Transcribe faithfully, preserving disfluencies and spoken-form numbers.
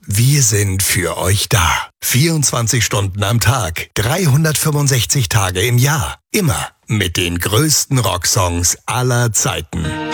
Wir sind für euch da. vierundzwanzig Stunden am Tag, dreihundertfünfundsechzig Tage im Jahr. Immer mit den größten Rocksongs aller Zeiten.